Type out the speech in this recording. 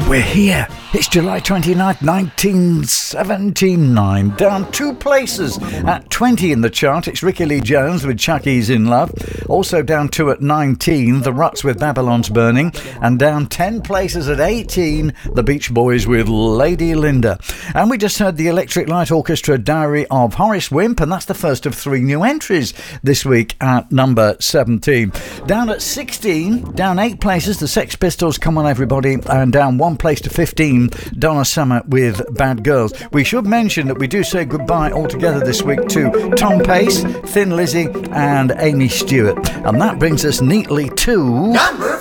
We're here. It's July 29th, 1979. Down 2 places at 20 in the chart. It's Ricky Lee Jones with Chucky's in Love. Also down 2 at 19, The Ruts with Babylon's Burning. And down 10 places at 18, The Beach Boys with Lady Linda. And we just heard the Electric Light Orchestra Diary of Horace Wimp, and that's the first of 3 new entries this week at number 17. Down at 16, down 8 places, the Sex Pistols, Come On Everybody, and down 1 place to 15, Donna Summer with Bad Girls. We should mention that we do say goodbye altogether this week to Tom Pace, Thin Lizzy and Amy Stewart. And that brings us neatly to... number